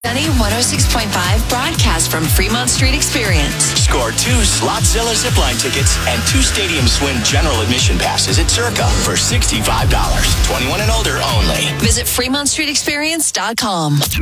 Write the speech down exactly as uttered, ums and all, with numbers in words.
Sunny one oh six point five broadcast from Fremont Street Experience. Score two Slotzilla zipline tickets and two Stadium Swim general admission passes at Circa for sixty-five dollars. twenty-one and older only. Visit Fremont Street Experience dot com.